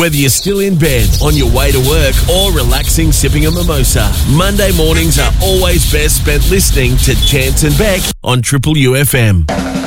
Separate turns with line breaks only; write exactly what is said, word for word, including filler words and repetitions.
Whether you're still in bed, on your way to work, or relaxing sipping a mimosa, Monday mornings are always best spent listening to Chance and Beck on Triple U F M.